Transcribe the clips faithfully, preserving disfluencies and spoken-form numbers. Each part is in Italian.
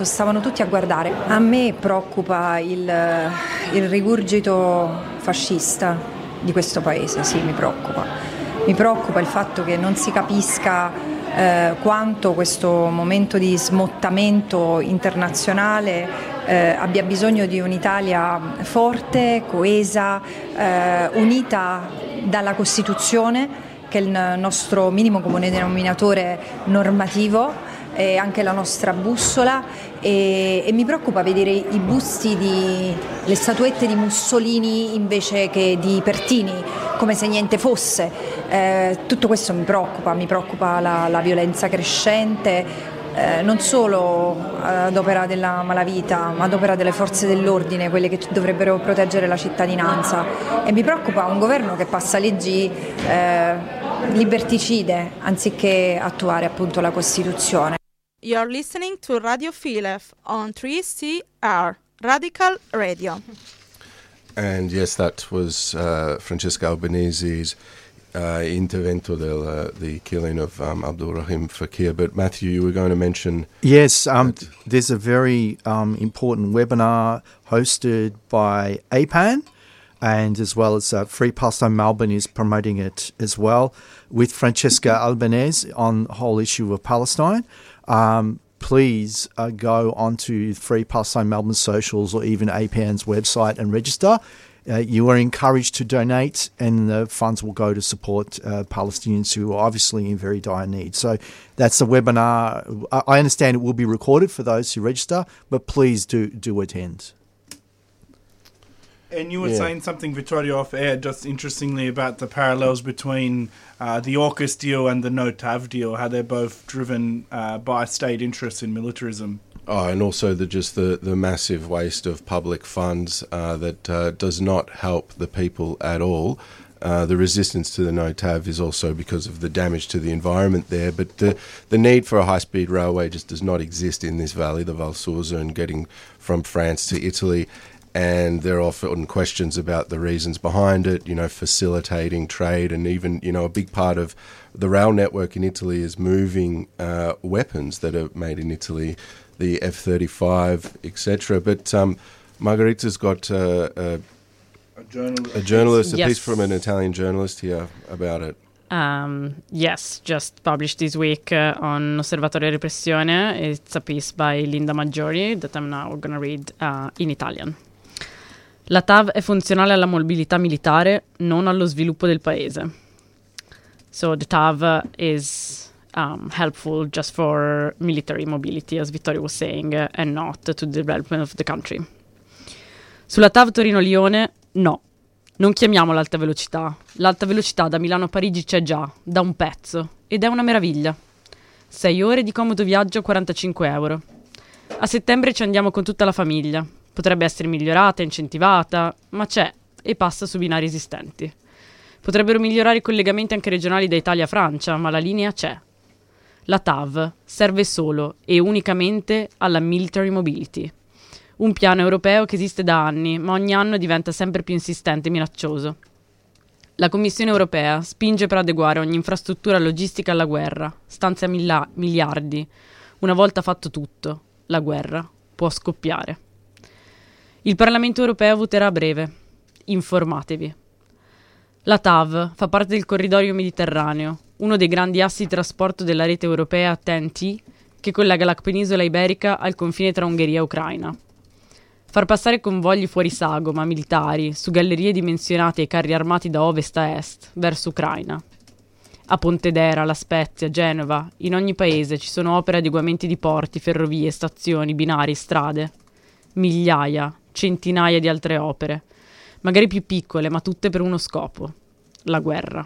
Stavano tutti a guardare. A me preoccupa il, il rigurgito fascista di questo paese, sì, mi preoccupa. Mi preoccupa il fatto che non si capisca eh, quanto questo momento di smottamento internazionale eh, abbia bisogno di un'Italia forte, coesa, eh, unita dalla Costituzione, che è il nostro minimo comune denominatore normativo, e anche la nostra bussola, e, e mi preoccupa vedere i busti di le statuette di Mussolini invece che di Pertini, come se niente fosse. Eh, tutto questo mi preoccupa, mi preoccupa la, la violenza crescente, eh, non solo ad opera della malavita, ma ad opera delle forze dell'ordine, quelle che dovrebbero proteggere la cittadinanza, e mi preoccupa un governo che passa leggi eh, liberticide anziché attuare appunto la Costituzione. You're listening to Radio Filef on three C R, Radical Radio. And yes, that was uh, Francesca Albanese's uh, intervento del uh, the killing of um, Abdul Rahim Fakir. But Matthew, you were going to mention... Yes, um, there's a very um, important webinar hosted by A P A N, and as well as uh, Free Palestine Melbourne is promoting it as well, with Francesca Albanese on the whole issue of Palestine. Um, please uh, go onto Free Palestine Melbourne socials or even A P A N's website and register. Uh, you are encouraged to donate, and the funds will go to support uh, Palestinians who are obviously in very dire need. So that's the webinar. I understand it will be recorded for those who register, but please do do attend. And you were yeah. saying something, Vittorio, off air, just interestingly about the parallels between uh, the AUKUS deal and the No-TAV deal, how they're both driven uh, by state interests in militarism. Oh, and also the just the, the massive waste of public funds uh, that uh, does not help the people at all. Uh, the resistance to the No-TAV is also because of the damage to the environment there, but the, the need for a high-speed railway just does not exist in this valley, the Val Sorsa, and getting from France to Italy. And there are often questions about the reasons behind it, you know, facilitating trade, and even, you know, a big part of the rail network in Italy is moving uh, weapons that are made in Italy, the F thirty-five, et cetera. But um, Margherita's got uh, a, A, journal- a journalist, a Yes. piece from an Italian journalist here about it. Um, yes, just published this week uh, on Osservatorio Repressione. It's a piece by Linda Maggiori that I'm now going to read uh, in Italian. La TAV è funzionale alla mobilità militare, non allo sviluppo del paese. So the TAV is um, helpful just for military mobility, as Vittorio was saying, uh, and not to the development of the country. Sulla TAV Torino-Lione, no. Non chiamiamo l'alta velocità. L'alta velocità da Milano a Parigi c'è già, da un pezzo, ed è una meraviglia. Sei ore di comodo viaggio a quarantacinque euro. A settembre ci andiamo con tutta la famiglia. Potrebbe essere migliorata, incentivata, ma c'è e passa su binari esistenti. Potrebbero migliorare i collegamenti anche regionali da Italia a Francia, ma la linea c'è. La TAV serve solo e unicamente alla military mobility. Un piano europeo che esiste da anni, ma ogni anno diventa sempre più insistente e minaccioso. La Commissione europea spinge per adeguare ogni infrastruttura logistica alla guerra, stanzia milla- miliardi. Una volta fatto tutto, la guerra può scoppiare. Il Parlamento europeo voterà a breve. Informatevi. La TAV fa parte del corridoio mediterraneo, uno dei grandi assi di trasporto della rete europea T N T che collega la penisola iberica al confine tra Ungheria e Ucraina. Far passare convogli fuori sagoma, militari, su gallerie dimensionate e carri armati da ovest a est, verso Ucraina. A Pontedera, La Spezia, Genova, in ogni paese ci sono opere e adeguamenti di porti, ferrovie, stazioni, binari, strade. Migliaia, centinaia di altre opere, magari più piccole, ma tutte per uno scopo: la guerra.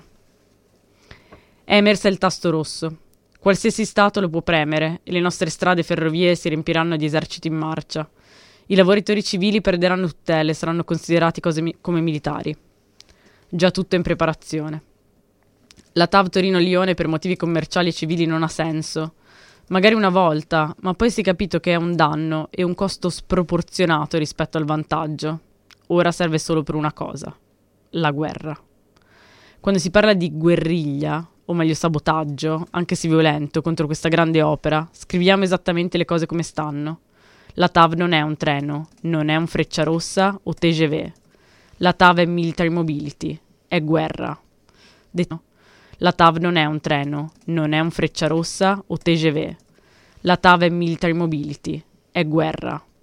È emersa il tasto rosso. Qualsiasi stato lo può premere e le nostre strade e ferrovie si riempiranno di eserciti in marcia. I lavoratori civili perderanno tutele e saranno considerati cose mi- come militari. Già tutto in preparazione. La TAV Torino-Lione per motivi commerciali e civili non ha senso. Magari una volta, ma poi si è capito che è un danno e un costo sproporzionato rispetto al vantaggio. Ora serve solo per una cosa: la guerra. Quando si parla di guerriglia, o meglio sabotaggio, anche se violento, contro questa grande opera, scriviamo esattamente le cose come stanno. La T A V non è un treno, non è un Frecciarossa o T G V. La T A V è military mobility, è guerra. Detto, la T A V non è un treno, non è un Frecciarossa o T G V. La T A V è military mobility, è guerra.